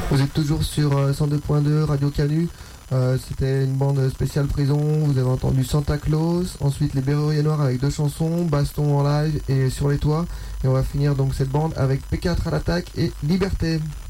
Vous êtes toujours sur 102.2 Radio Canu. C'était une bande spéciale prison. Vous avez entendu Santa Claus, ensuite les Berruriers Noirs avec 2 chansons, Baston en live et Sur les toits. Et on va finir donc cette bande avec P4 à l'attaque et Liberté.